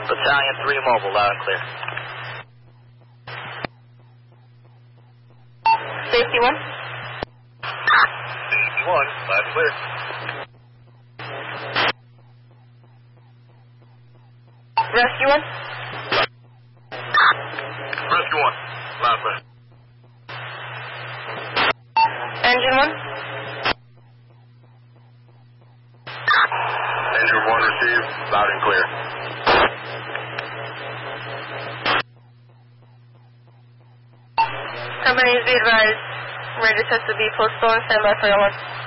Battalion 3 mobile, loud and clear. Safety 1. Safety 1, loud and clear. Rescue 1. Rescue 1, loud and clear. Engine 1. Engine 1 received, loud and clear. Companies be advised, radio test will be postponed, stand by for your 1.